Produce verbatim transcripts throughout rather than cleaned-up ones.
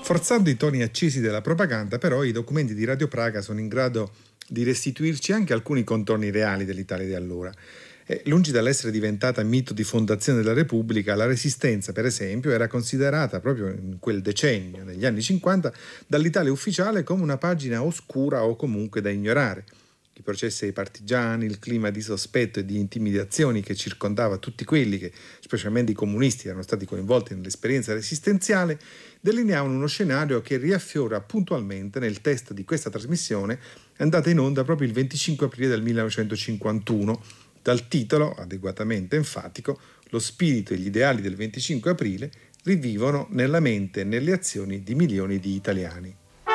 Forzando i toni accesi della propaganda, però, i documenti di Radio Praga sono in grado di restituirci anche alcuni contorni reali dell'Italia di allora. E, lungi dall'essere diventata mito di fondazione della Repubblica, la Resistenza, per esempio, era considerata proprio in quel decennio, negli anni cinquanta, dall'Italia ufficiale come una pagina oscura o comunque da ignorare. I processi ai partigiani, il clima di sospetto e di intimidazioni che circondava tutti quelli che, specialmente i comunisti, erano stati coinvolti nell'esperienza resistenziale, delineavano uno scenario che riaffiora puntualmente nel testo di questa trasmissione, andata in onda proprio il venticinque aprile del millenovecentocinquantuno, dal titolo, adeguatamente enfatico, «Lo spirito e gli ideali del venticinque aprile rivivono nella mente e nelle azioni di milioni di italiani».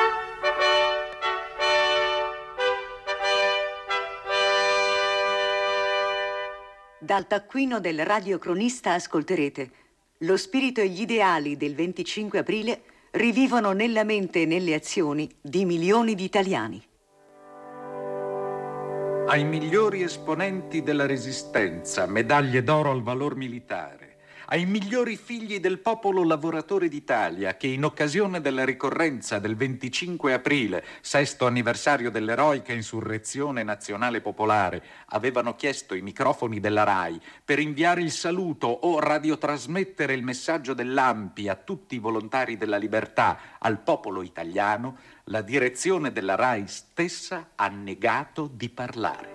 Dal taccuino del radiocronista ascolterete: lo spirito e gli ideali del venticinque aprile rivivono nella mente e nelle azioni di milioni di italiani. Ai migliori esponenti della Resistenza, medaglie d'oro al valor militare. Ai migliori figli del popolo lavoratore d'Italia che in occasione della ricorrenza del venticinque aprile, sesto anniversario dell'eroica insurrezione nazionale popolare, avevano chiesto i microfoni della RAI per inviare il saluto o radiotrasmettere il messaggio dell'A M P I a tutti i volontari della libertà, al popolo italiano, la direzione della RAI stessa ha negato di parlare.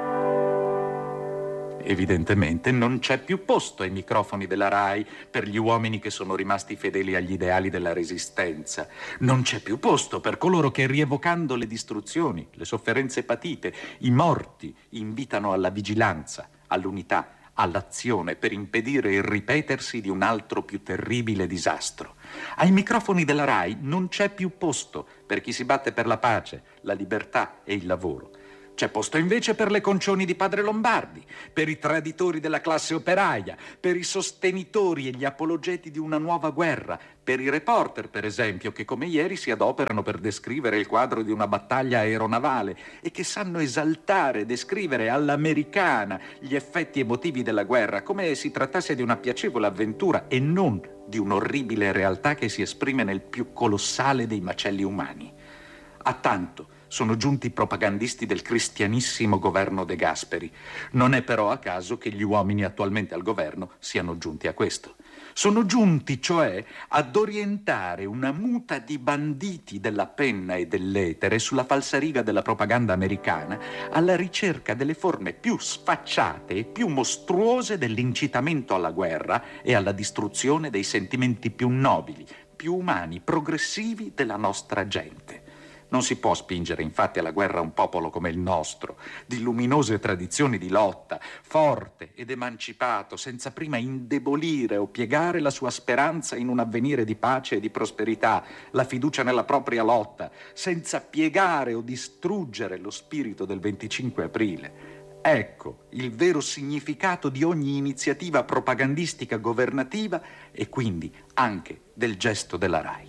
Evidentemente non c'è più posto ai microfoni della RAI per gli uomini che sono rimasti fedeli agli ideali della Resistenza. Non c'è più posto per coloro che, rievocando le distruzioni, le sofferenze patite, i morti, invitano alla vigilanza, all'unità, all'azione per impedire il ripetersi di un altro più terribile disastro. Ai microfoni della RAI non c'è più posto per chi si batte per la pace, la libertà e il lavoro. C'è posto invece per le concioni di Padre Lombardi, per i traditori della classe operaia, per i sostenitori e gli apologeti di una nuova guerra, per i reporter, per esempio, che come ieri si adoperano per descrivere il quadro di una battaglia aeronavale e che sanno esaltare e descrivere all'americana gli effetti emotivi della guerra, come si trattasse di una piacevole avventura e non di un'orribile realtà che si esprime nel più colossale dei macelli umani. A tanto sono giunti i propagandisti del cristianissimo governo De Gasperi. Non è però a caso che gli uomini attualmente al governo siano giunti a questo. Sono giunti, cioè, ad orientare una muta di banditi della penna e dell'etere sulla falsariga della propaganda americana alla ricerca delle forme più sfacciate e più mostruose dell'incitamento alla guerra e alla distruzione dei sentimenti più nobili, più umani, progressivi della nostra gente. Non si può spingere infatti alla guerra un popolo come il nostro, di luminose tradizioni di lotta, forte ed emancipato, senza prima indebolire o piegare la sua speranza in un avvenire di pace e di prosperità, la fiducia nella propria lotta, senza piegare o distruggere lo spirito del venticinque aprile. Ecco il vero significato di ogni iniziativa propagandistica governativa e quindi anche del gesto della RAI.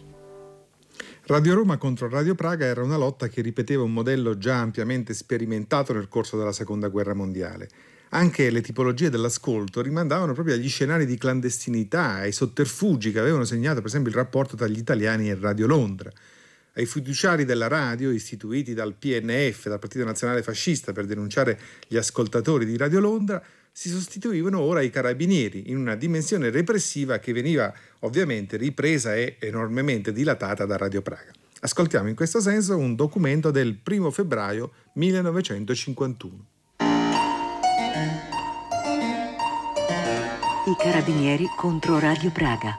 Radio Roma contro Radio Praga era una lotta che ripeteva un modello già ampiamente sperimentato nel corso della Seconda Guerra Mondiale. Anche le tipologie dell'ascolto rimandavano proprio agli scenari di clandestinità, ai sotterfugi che avevano segnato per esempio il rapporto tra gli italiani e Radio Londra. Ai fiduciari della radio, istituiti dal P N F, dal Partito Nazionale Fascista, per denunciare gli ascoltatori di Radio Londra, si sostituivano ora i carabinieri, in una dimensione repressiva che veniva ovviamente ripresa e enormemente dilatata da Radio Praga. Ascoltiamo in questo senso un documento del primo febbraio millenovecentocinquantuno. I carabinieri contro Radio Praga.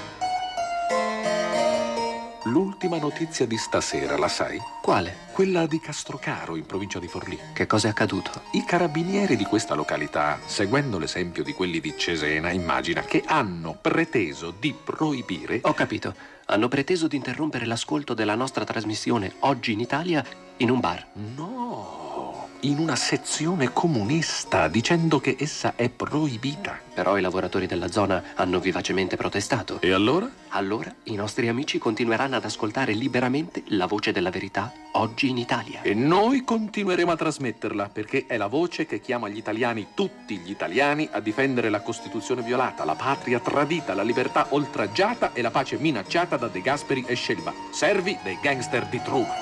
L'ultima notizia di stasera, la sai? Quale? Quella di Castrocaro, in provincia di Forlì. Che cosa è accaduto? I carabinieri di questa località, seguendo l'esempio di quelli di Cesena, immagina, che hanno preteso di proibire... Ho capito. Hanno preteso di interrompere l'ascolto della nostra trasmissione Oggi in Italia in un bar. No, in una sezione comunista dicendo che essa è proibita. Però i lavoratori della zona hanno vivacemente protestato. E allora? Allora i nostri amici continueranno ad ascoltare liberamente la voce della verità oggi in Italia. E noi continueremo a trasmetterla, perché è la voce che chiama gli italiani, tutti gli italiani, a difendere la Costituzione violata, la patria tradita, la libertà oltraggiata e la pace minacciata da De Gasperi e Scelba, servi dei gangster di Truman.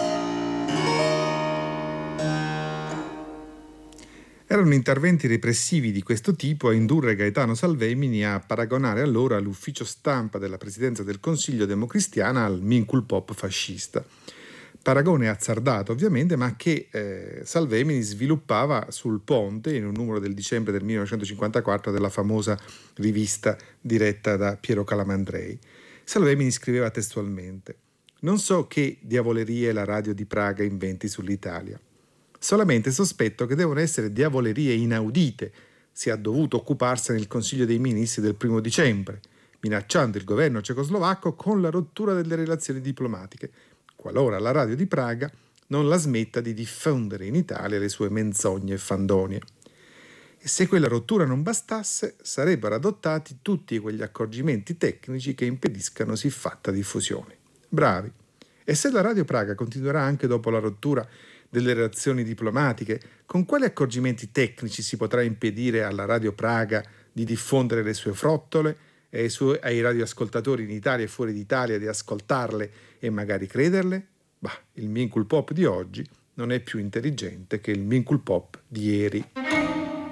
Erano interventi repressivi di questo tipo a indurre Gaetano Salvemini a paragonare allora l'ufficio stampa della Presidenza del Consiglio democristiana al Minculpop fascista. Paragone azzardato ovviamente, ma che eh, Salvemini sviluppava sul Ponte in un numero del dicembre del millenovecentocinquantaquattro della famosa rivista diretta da Piero Calamandrei. Salvemini scriveva testualmente: «Non so che diavolerie la radio di Praga inventi sull'Italia. Solamente sospetto che devono essere diavolerie inaudite se ha dovuto occuparsene il Consiglio dei Ministri del primo dicembre, minacciando il governo cecoslovacco con la rottura delle relazioni diplomatiche, qualora la radio di Praga non la smetta di diffondere in Italia le sue menzogne e fandonie. E se quella rottura non bastasse, sarebbero adottati tutti quegli accorgimenti tecnici che impediscano siffatta diffusione. Bravi! E se la radio Praga continuerà anche dopo la rottura delle relazioni diplomatiche, con quali accorgimenti tecnici si potrà impedire alla radio Praga di diffondere le sue frottole e ai, suoi, ai radioascoltatori in Italia e fuori d'Italia di ascoltarle e magari crederle? Bah, il Minculpop di oggi non è più intelligente che il Minculpop di ieri».